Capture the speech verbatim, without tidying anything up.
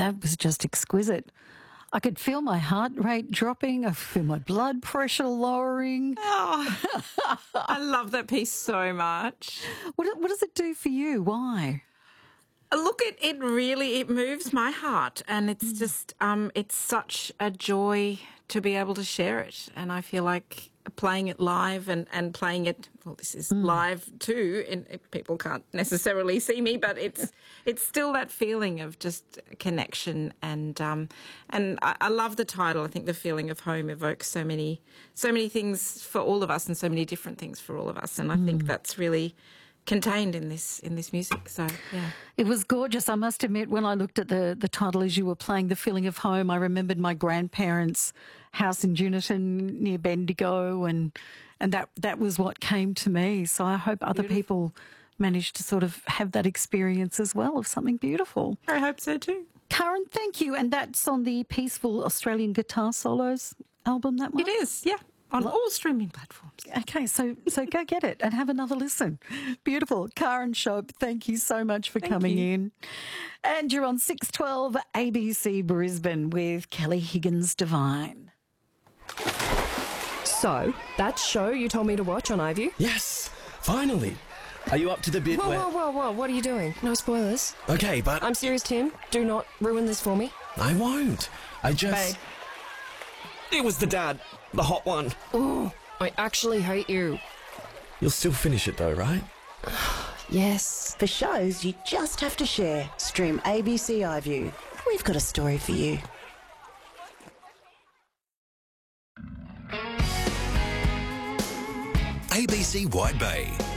that was just exquisite. I could feel my heart rate dropping. I could feel my blood pressure lowering. Oh, I love that piece so much. What, what does it do for you? Why? Look, it, it really, it moves my heart, and it's just, um, it's such a joy to be able to share it. And I feel like playing it live and, and playing it, well, this is mm. live too, and people can't necessarily see me, but it's it's still that feeling of just connection. And um, and I, I love the title. I think the feeling of home evokes so many, so many things for all of us, and so many different things for all of us. And I mm. think that's really contained in this in this music. So yeah, it was gorgeous. I must admit, when I looked at the the title as you were playing, The Feeling of Home, I remembered my grandparents' house in Juniton near Bendigo, and and that that was what came to me. So I hope other beautiful. people managed to sort of have that experience as well of something beautiful. I hope so too. Karen, thank you. And that's on the Peaceful Australian Guitar Solos album, that one? It is, yeah. On all streaming platforms. Okay, so so go get it and have another listen. Beautiful. Karen Shope, thank you so much for thank coming you. in. And you're on six twelve A B C Brisbane with Kelly Higgins Divine. So, that show you told me to watch on iView? Yes, finally. Are you up to the bit whoa, where... Whoa, whoa, whoa, what are you doing? No spoilers. Okay, but... I'm serious, Tim. Do not ruin this for me. I won't. I just... Babe. It was the dad. The hot one. Oh, I actually hate you. You'll still finish it though, right? Yes. For shows you just have to share. Stream A B C iView. We've got a story for you. A B C Wide Bay.